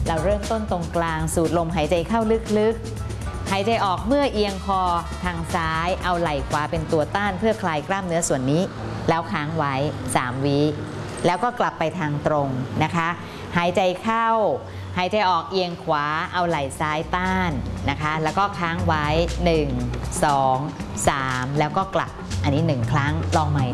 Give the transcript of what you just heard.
เราเริ่มต้นตรงกลางสูดลมหายใจเข้าลึกๆหายใจออกเมื่อเอียงคอทางซ้ายเอาไหล่ขวาเป็นตัวต้านเพื่อคลายกล้ามเนื้อส่วนนี้แล้วค้างไว้3 วิแล้วก็กลับไปทางตรงนะคะหายใจเข้าหายใจออกเอียงขวาเอาไหล่ซ้ายต้านนะคะแล้วก็ค้างไว้1 2 3แล้วก็กลับอันนี้1 ครั้งลองใหม่